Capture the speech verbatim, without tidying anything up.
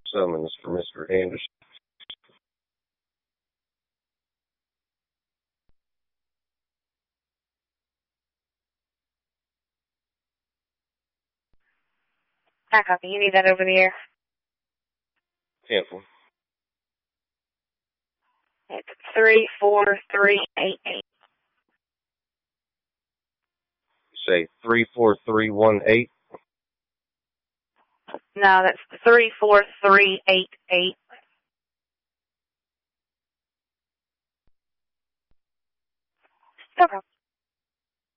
Summons for Mister Anderson. I copy. You need that over the air. Cancel. It's three four three eight eight. Say three four three one eight. No, that's three four three eight eight. No problem.